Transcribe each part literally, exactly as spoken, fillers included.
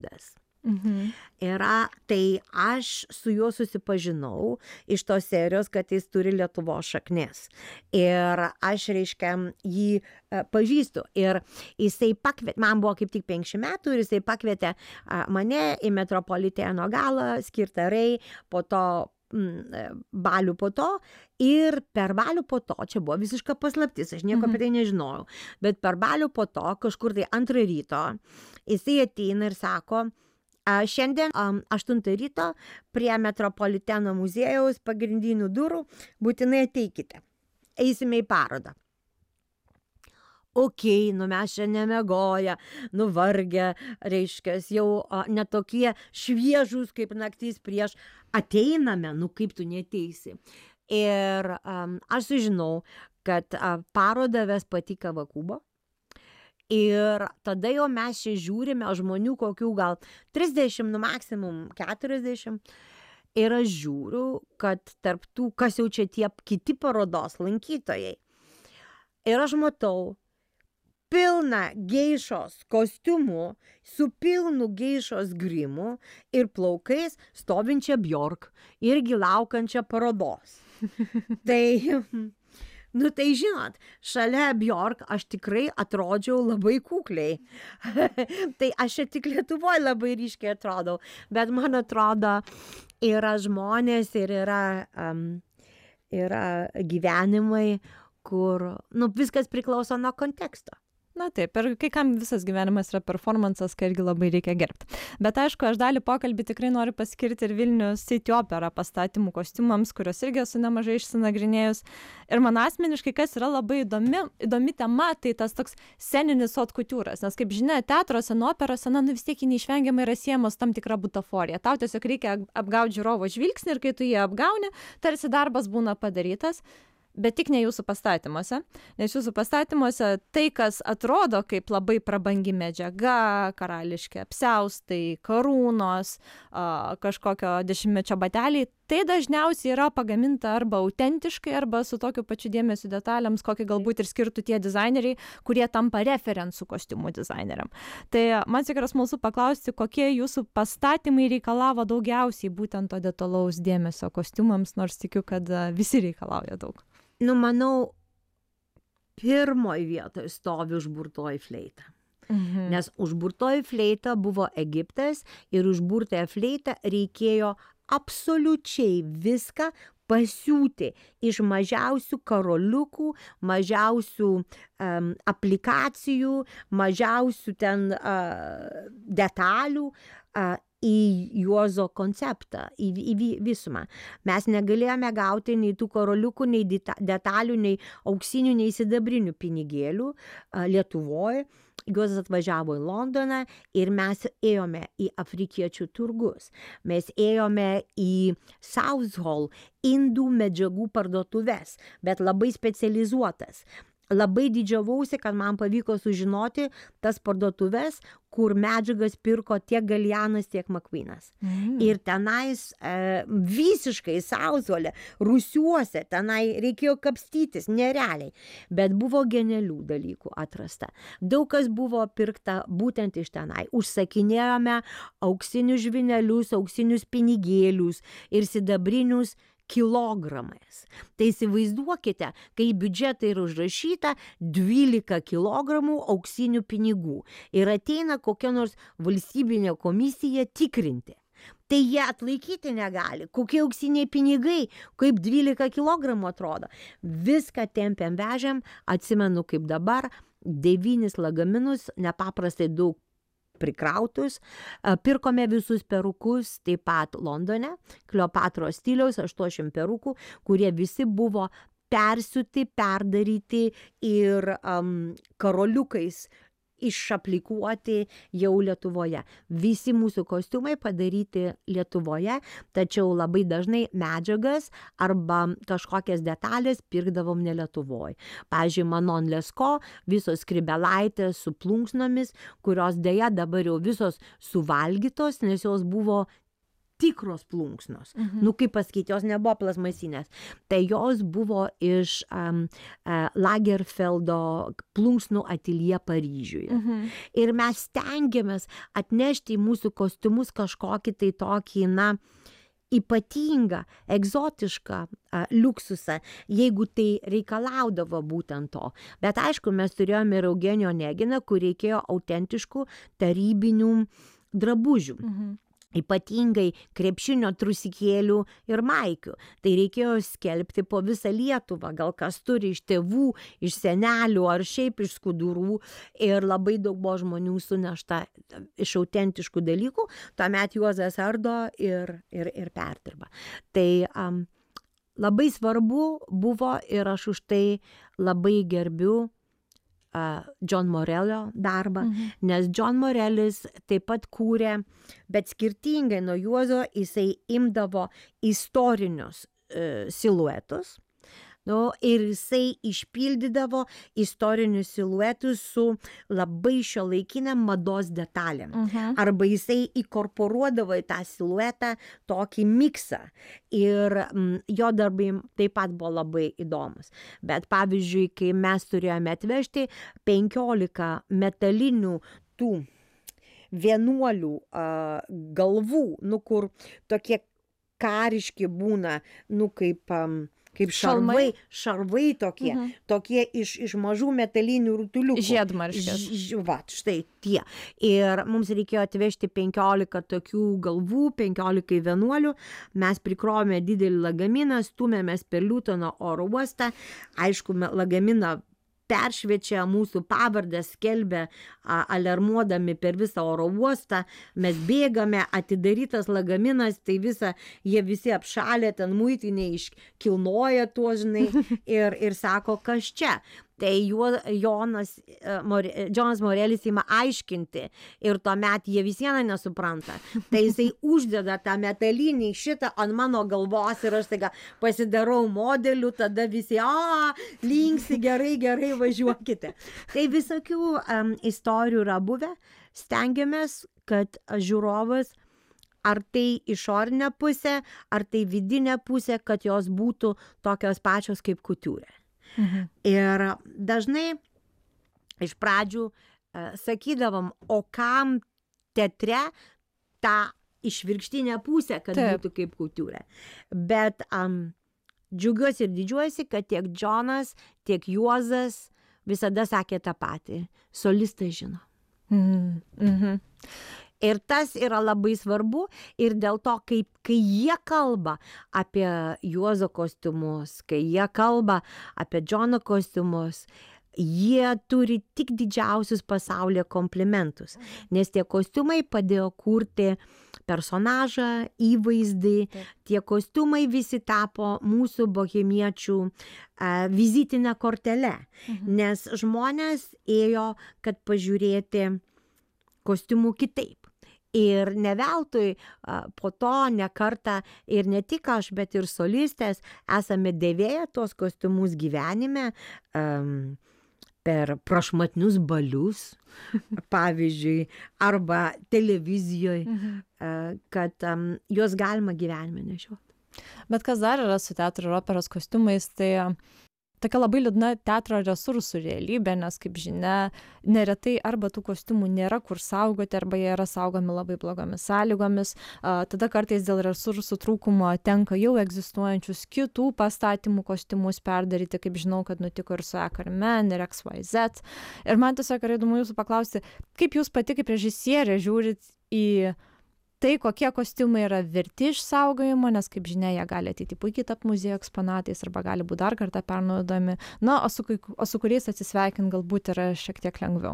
Mhm. Yra, tai aš su juo susipažinau iš tos serijos, kad jis turi Lietuvos šaknis. Ir aš, reiškia, jį e, pažįstu. Ir jisai pakvietė, man buvo kaip tik penkiasdešimt metų, ir jisai pakvietė a, mane į Metropoliteno galą, skirtą Rei, po to mm, balių po to. Ir per balių po to, čia buvo visiška paslaptis, aš nieko Mhm. apie tai nežinojau, bet per balių po to, kažkur tai antrą ryto, jisai ateina ir sako, A, šiandien um, aštuntą ryto prie Metropoliteno muziejaus pagrindinių durų būtinai ateikite. Eisime į parodą. Ok, nu mes čia nemegoja, nuvargę, reiškia, jau a, netokie šviežus kaip naktis prieš. Ateiname, nu kaip tu neteisi. Ir um, aš sužinau, kad a, parodą ves pati Kavakubo. Ir tada jau mes čia žiūrime žmonių kokių gal trisdešimt, nu maksimum keturiasdešimt. Ir aš žiūriu, kad tarp tų, kas jau čia tie kiti parodos lankytojai. Ir aš matau pilną geišos kostiumų, su pilnu geišos grimu ir plaukais stovinčią Bjork, irgi laukiančią parodos. Tai... Nu tai žinot, šalia Bjork aš tikrai atrodžiau labai kukliai. Tai aš čia tik Lietuvoje labai ryškiai atrodau, bet man atrodo yra žmonės ir yra, um, yra gyvenimai, kur nu, viskas priklauso nuo konteksto. Na taip, ir kai kam visas gyvenimas yra performances, kai irgi labai reikia gerbti. Bet aišku, aš dalį pokalbį tikrai noriu paskirti ir Vilnius City Opera pastatymų kostiumams, kurios irgi esu nemažai išsinagrinėjus. Ir man asmeniškai, kas yra labai įdomi, įdomi tema, tai tas toks sceninis haute couture. Nes kaip žinia, teatruose, nu, operose, na, nu, vis tiek neišvengiamai yra siejamos tam tikra butaforija. Tau tiesiog reikia apgauti žiūrovo žvilgsnį ir kai tu jį apgauni, tarsi darbas būna padarytas. Bet tik ne jūsų pastatymuose, nes jūsų pastatymuose tai, kas atrodo kaip labai prabangi medžiaga, karališki apsiaustai, karūnos, kažkokio dešimtmečio bateliai, tai dažniausiai yra pagaminta arba autentiškai, arba su tokiu pačiu dėmesiu detalėms, kokį galbūt ir skirtų tie dizaineriai, kurie tampa referensų kostiumų dizaineriam. Tai man tikrai smalsu paklausti, kokie jūsų pastatymai reikalavo daugiausiai būtent to detalaus dėmesio kostiumams, nors tikiu, kad visi reikalauja daug. Nu, manau, pirmoji vietoje stovi užburtoji fleita. Mhm. Nes užburtoji fleita buvo Egiptas ir užburtąją fleitą reikėjo absoliučiai viską pasiūti iš mažiausių karoliukų, mažiausių um, aplikacijų, mažiausių ten uh, detalių uh, į Juozo konceptą, į, į visumą. Mes negalėjome gauti nei tų karoliukų, nei detalių, nei auksinių, nei sidabrinių pinigėlių uh, Lietuvoje. Juozas atvažiavo į Londoną ir mes ėjome į afrikiečių turgus. Mes ėjome į Southall indų medžiagų parduotuves, bet labai specializuotas. Labai didžiavausi, kad man pavyko sužinoti tas parduotuves, kur medžiagas pirko tiek Galianas, tiek McQueenas. Mm. Ir tenais e, visiškai Southall'e, rūsiuose, tenai reikėjo kapstytis, nerealiai. Bet buvo genialių dalykų atrasta. Daug kas buvo pirkta būtent iš tenai. Užsakinėjome auksinius žvinelius, auksinius pinigėlius ir sidabrinius kilogramais. Tai įsivaizduokite, kai į biudžetą yra užrašyta dvylika kilogramų auksinių pinigų ir ateina kokia nors valstybinė komisija tikrinti. Tai jie atlaikyti negali. Kokie auksiniai pinigai, kaip dvylika kilogramų atrodo. Viską tempėm vežėm, atsimenu kaip dabar, devynis lagaminus, nepaprastai daug prikrautus, pirkome visus perukus taip pat Londone, Kleopatros stiliaus aštuoniasdešimt perukų, kurie visi buvo persiūti, perdaryti ir um, karoliukais išaplikuoti jau Lietuvoje. Visi mūsų kostiumai padaryti Lietuvoje, tačiau labai dažnai medžiagas arba kažkokias detalės pirkdavom ne Lietuvoje. Pavyzdžiui, Manon Lescaut, visos skrybelaitės su plunksnomis, kurios dėja dabar jau visos suvalgytos, nes jos buvo tikros plunksnos. Mhm. Nu, kaip pasakyti, jos nebuvo plastmasinės. Tai jos buvo iš um, uh, Lagerfeldo plunksnų ateljė Paryžiuje. Mhm. Ir mes stengiamės atnešti į mūsų kostiumus kažkokį tai tokį, na, ypatingą, egzotišką a, liuksusą, jeigu tai reikalaudavo būtent to. Bet aišku, mes turėjome ir Eugenijų Oneginą, kur reikėjo autentiškų tarybinių drabužių. Mhm. Ypatingai krepšinio trusikėlių ir maikių. Tai reikėjo skelbti po visą Lietuvą, gal kas turi iš tėvų, iš senelių ar šiaip iš skudurų. Ir labai daug buvo žmonių sunešta iš autentiškų dalykų. Tuomet Juozas ardo ir, ir, ir perdirba. Tai um, labai svarbu buvo ir aš už tai labai gerbiu Uh, John Morelio darbą, Mhm. nes John Morelis taip pat kūrė, bet skirtingai nuo Juozo jisai imdavo istorinius uh, siluetus, nu, ir jisai išpildydavo istorinius siluetus su labai šiuolaikiniam mados detalėm. Mhm. Arba jisai įkorporuodavo į tą siluetą tokį miksą. Ir mm, jo darbai taip pat buvo labai įdomus. Bet pavyzdžiui, kai mes turėjome atvežti penkiolika metalinių tų vienuolių uh, galvų, nu kur tokie kariški būna, nu kaip... Um, kaip šarvai, Šalmai? šarvai tokie, Mhm. tokie iš, iš mažų metalinių rutuliukų. Žiedmarškės. Ž- Va, štai tie. Ir mums reikėjo atvežti penkiolika tokių galvų, penkiolika vienuolių. Mes prikrovėme didelį lagaminą, stumėmės per Liutono oro uostą. Aišku, me- lagaminą peršviečia, mūsų pavardes skelbia a, alarmuodami per visą oro uostą. Mes bėgame, atidarytas lagaminas, tai visa, jie visi apšalę, ten muitiniai iškilnoja tuo, žinai, ir, ir sako, kas čia. Tai juo, Jonas, e, More, Jonas Morelis ima aiškinti ir tuomet jie vis viena nesupranta. Tai jisai uždeda tą metalinį šitą ant mano galvos ir aš taiga pasidarau modeliu, tada visi, a, linksi, gerai, gerai, važiuokite. Tai visokių um, istorijų yra buvę. Stengiamės, kad žiūrovas ar tai išorinė pusė, ar tai vidinė pusė, kad jos būtų tokios pačios kaip kutiūrė. Mhm. Ir dažnai iš pradžių uh, sakydavom, o kam teatre tą išvirkštinę pusę, kad Taip. būtų kaip kutiūrė. Bet um, džiaugiuosi ir didžiuosi, kad tiek Džonas, tiek Juozas visada sakė tą patį. Solistai žino. Mhm. Mhm. Ir tas yra labai svarbu ir dėl to, kaip, kai jie kalba apie Juozo kostiumus, kai jie kalba apie Džono kostiumus, jie turi tik didžiausius pasaulyje komplimentus, nes tie kostiumai padėjo kurti personažą, įvaizdį, Taip. tie kostiumai visi tapo mūsų bohemiečių a, vizitinę kortelę, Mhm. nes žmonės ėjo, kad pažiūrėti kostiumų kitaip. Ir ne veltui a, po to ne kartą ir ne tik aš, bet ir solistės esame dėvėję tuos kostiumus gyvenime um, per prašmatnius balius, pavyzdžiui, arba televizijoje, Mhm. a, kad um, juos galima gyvenime nešioti. Bet kas dar yra su teatro ir operos kostiumais, tai a, tokia labai liūdna teatro resursų realybė, nes, kaip žinia, neretai arba tų kostiumų nėra kur saugoti, arba jie yra saugomi labai blogomis sąlygomis. A, tada kartais dėl resursų trūkumo tenka jau egzistuojančius kitų pastatymų kostiumus perdaryti, kaip žinau, kad nutiko ir su E. Carmen, ir X Y Z. Ir man tiesiog yra įdomu jūsų paklausti, kaip jūs pati kaip režisierė žiūrit į tai, kokie kostiumai yra verti išsaugojimo, nes, kaip žinia, jie gali ateiti puikiai tap muziejų eksponatais arba gali būti dar kartą pernaudojami, na, o su, kai- o su kuriais atsisveikint galbūt yra šiek tiek lengviau.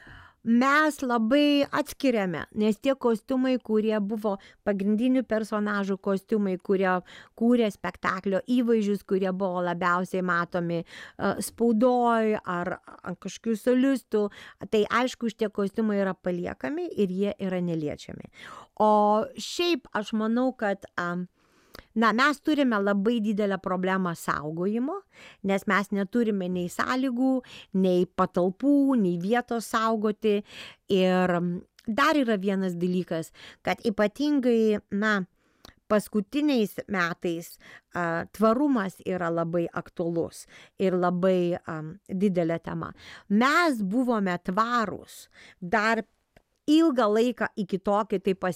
Mes labai atskiriame, nes tie kostiumai, kurie buvo pagrindinių personažų kostiumai, kurie kūrė spektaklio įvaizdžius, kurie buvo labiausiai matomi uh, spaudoj ar ant kažkokių solistų, tai aišku, šitie kostiumai yra paliekami ir jie yra neliečiami. O šiaip aš manau, kad um, na, mes turime labai didelę problemą saugojimo, nes mes neturime nei sąlygų, nei patalpų, nei vietos saugoti. Ir dar yra vienas dalykas, kad ypatingai, na, paskutiniais metais a, tvarumas yra labai aktualus ir labai a, didelė tema. Mes buvome tvarūs dar ilgą laiką iki to, kai tai